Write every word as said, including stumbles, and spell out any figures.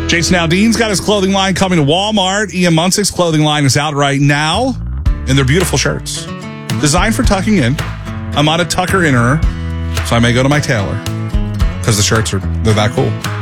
Jason Aldean's got his clothing line coming to Walmart. Ian Munsick's clothing line is out right now, and they're beautiful shirts. Designed for tucking in. I'm on a tucker inner, so I may go to my tailor because the shirts are, they're that cool.